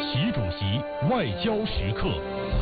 习主席外交时刻。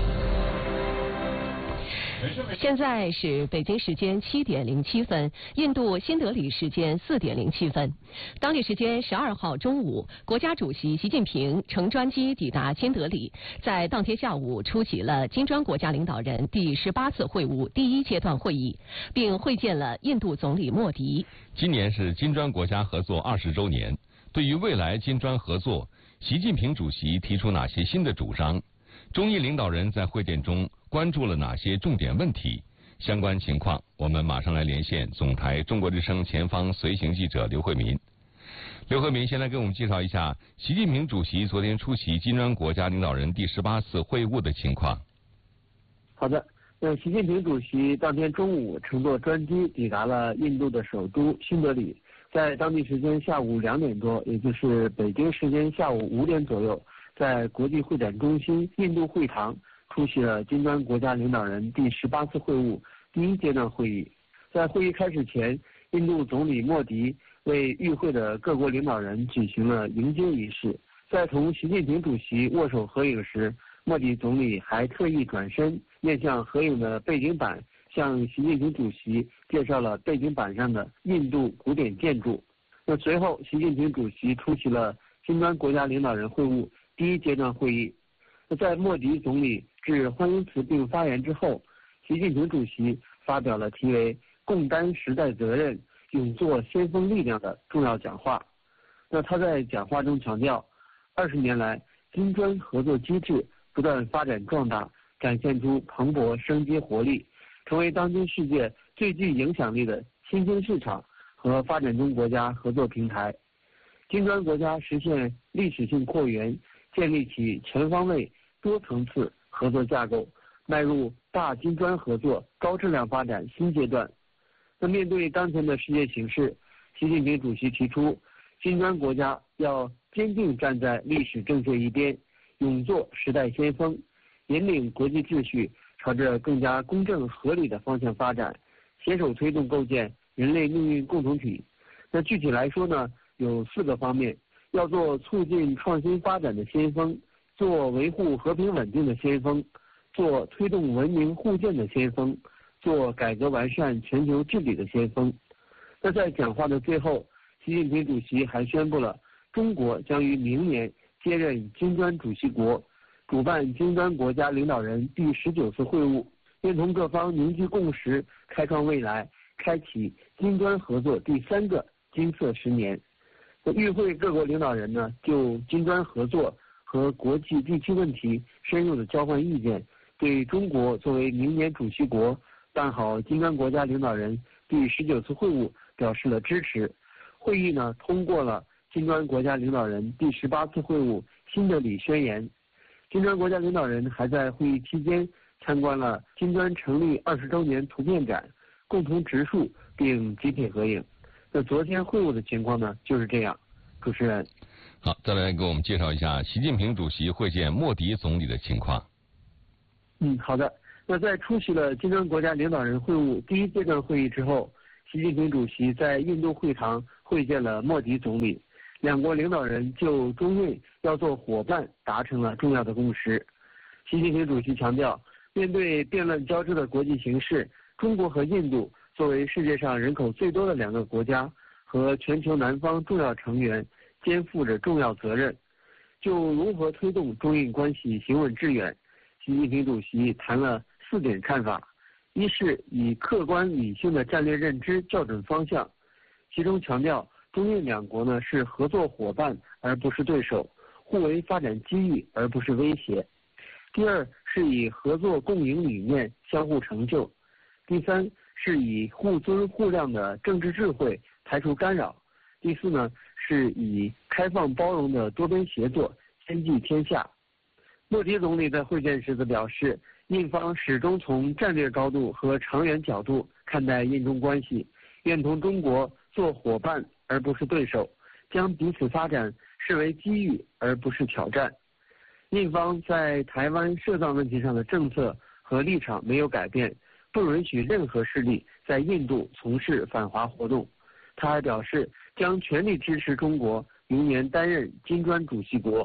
现在是北京时间7点07分，印度新德里时间4点07分。当地时间12号中午，国家主席习近平乘专机抵达新德里，在当天下午出席了金砖国家领导人第18次会晤第1阶段会议，并会见了印度总理莫迪。 今年是金砖国家合作20周年，对于未来金砖合作，习近平主席提出哪些新的主张？中印领导人在会见中关注了哪些重点问题？相关情况，我们马上来连线总台中国之声前方随行记者刘慧民。刘慧民先来给我们介绍一下习近平主席昨天出席金砖国家领导人第18次会晤的情况。 好的，习近平主席当天中午乘坐专机抵达了印度的首都新德里，在当地时间下午2点多，也就是北京时间下午5点左右，在国际会展中心印度会堂出席了金砖国家领导人第18次会晤第1阶段会议。在会议开始前，印度总理莫迪为与会的各国领导人举行了迎接仪式。在同习近平主席握手合影时，莫迪总理还特意转身面向合影的背景板，向习近平主席介绍了背景板上的印度古典建筑。随后，习近平主席出席了金砖国家领导人会晤第1阶段会议。在莫迪总理致欢迎词并发言之后，习近平主席发表了题为“共担时代责任，勇做先锋力量”的重要讲话。他在讲话中强调，20年来，金砖合作机制不断发展壮大，展现出蓬勃生机活力，成为当今世界最具影响力的新兴市场和发展中国家合作平台。金砖国家实现历史性扩员，建立起全方位、多层次合作架构，迈入大金砖合作高质量发展新阶段。面对当前的世界形势，习近平主席提出，金砖国家要坚定站在历史正确一边，勇做时代先锋，引领国际秩序朝着更加公正合理的方向发展，携手推动构建人类命运共同体。具体来说呢，有4个方面：要做促进创新发展的先锋，做维护和平稳定的先锋，做推动文明互鉴的先锋，做改革完善全球治理的先锋。在讲话的最后，习近平主席还宣布了中国将于明年接任金砖主席国，主办金砖国家领导人第19次会晤，愿同各方凝聚共识，开创未来，开启金砖合作第3个金色10年。与会各国领导人呢，就金砖合作和国际地区问题深入的交换意见，对中国作为明年主席国办好金砖国家领导人第19次会晤表示了支持。会议呢，通过了金砖国家领导人第18次会晤新德里宣言。金砖国家领导人还在会议期间参观了金砖成立20周年图片展，共同植树并集体合影。昨天会晤的情况呢，就是这样。主持人， 好，再来给我们介绍一下习近平主席会见莫迪总理的情况。 好的。在出席了金砖国家领导人会晤第1阶段会议之后，习近平主席在印度会堂会见了莫迪总理，两国领导人就中印要做伙伴达成了重要的共识。习近平主席强调，面对变乱交织的国际形势，中国和印度作为世界上人口最多的2个国家和全球南方重要成员，肩负着重要责任。就如何推动中印关系行稳致远，习近平主席谈了4点看法。一是以客观理性的战略认知校准方向，其中强调中印2国呢是合作伙伴而不是对手，互为发展机遇而不是威胁。第2是以合作共赢理念相互成就。第3是以互尊互谅的政治智慧排除干扰。第4呢是以开放包容的多边协作兼济天下。莫迪总理在会见时则表示，印方始终从战略高度和长远角度看待印中关系，愿同中国做伙伴而不是对手，将彼此发展视为机遇而不是挑战。印方在台湾涉藏问题上的政策和立场没有改变，不允许任何势力在印度从事反华活动。他还表示，将全力支持中国明年担任金砖主席国。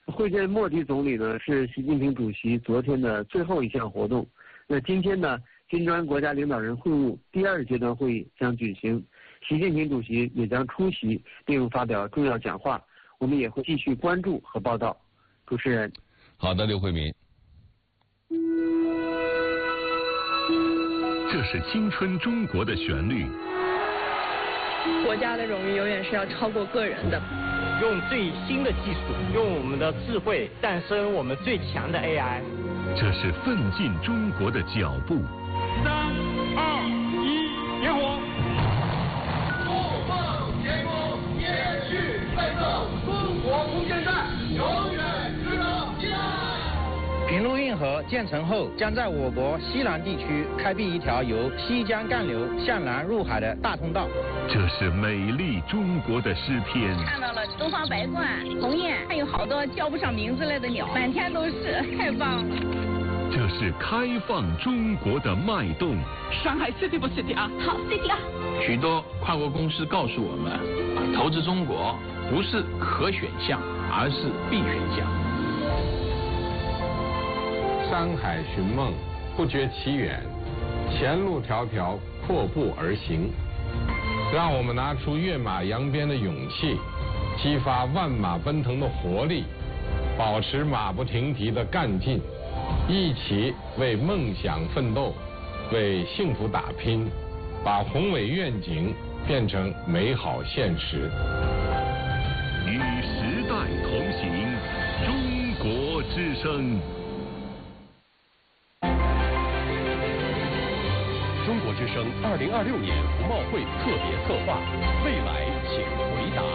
会见莫迪总理呢是习近平主席昨天的最后一项活动。那今天呢，金砖国家领导人会晤第2阶段会议将举行，习近平主席也将出席并发表重要讲话。我们也会继续关注和报道。主持人。 好的，刘慧敏。 这是青春中国的旋律。 国家的荣誉永远是要超过个人的。 用最新的技术，用我们的智慧诞生我们最强的 AI。 这是奋进中国的脚步。 3、2、1，点火！怒放天空，延续奋斗，中国无限战，永远值得期待。 平陆运河建成后，将在我国西南地区开辟一条由西江干流向南入海的大通道。 这是美丽中国的诗篇。 看到了东方白鹳、鸿雁，还有好多叫不上名字来的鸟，满天都是，太棒了。 这是开放中国的脉动。 上海 City 不 City 啊？ 好 City 啊！ 许多跨国公司告诉我们，投资中国不是可选项，而是必选项。 山海寻梦，不觉其远；前路迢迢，阔步而行。让我们拿出跃马扬鞭的勇气，激发万马奔腾的活力，保持马不停蹄的干劲，一起为梦想奋斗，为幸福打拼，把宏伟愿景变成美好现实。 与时代同行，中国之声。中国之声2026年服贸会特别策划，未来请回答。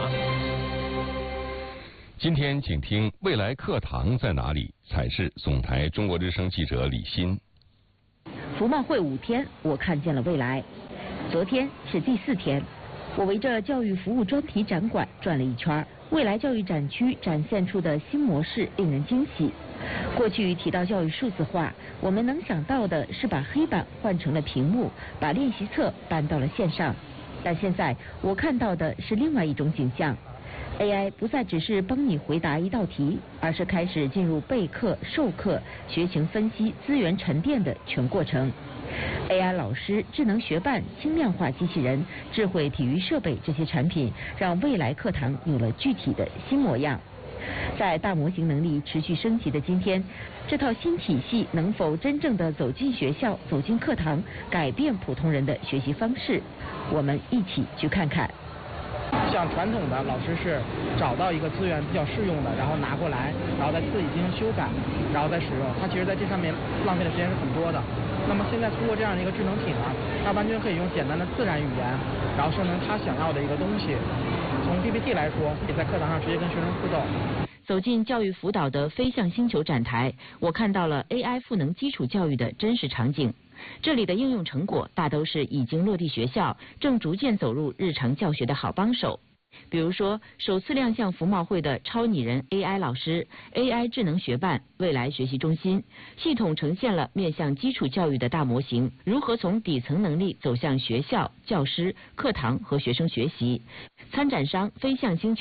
今天请听未来课堂在哪里？采视总台中国之声记者李欣。 服贸会5天，我看见了未来。昨天是第4天，我围着教育服务专题展馆转了一圈。未来教育展区展现出的新模式令人惊喜。过去提到教育数字化，我们能想到的是把黑板换成了屏幕，把练习册搬到了线上。但现在我看到的是另外一种景象。AI 不再只是帮你回答一道题，而是开始进入备课、授课、学情分析、资源沉淀的全过程。AI 老师、智能学伴、轻量化机器人、智慧体育设备这些产品，让未来课堂有了具体的新模样。在大模型能力持续升级的今天，这套新体系能否真正的走进学校、走进课堂，改变普通人的学习方式？我们一起去看看。 像传统的老师是找到一个资源比较适用的，然后拿过来，然后再自己进行修改，然后再使用。它其实在这上面浪费的时间是很多的。那么现在通过这样的一个智能体呢，它完全可以用简单的自然语言，然后生成他想要的一个东西。从 PPT 来说，也在课堂上直接跟学生互动。 走进教育辅导的飞向星球展台，我看到了 AI 赋能基础教育的真实场景。这里的应用成果大都是已经落地学校，正逐渐走入日常教学的好帮手。比如说，首次亮相服贸会的超拟人 AI 老师、AI 智能学伴、未来学习中心，系统呈现了面向基础教育的大模型，如何从底层能力走向学校、教师、课堂和学生学习。参展商飞向星球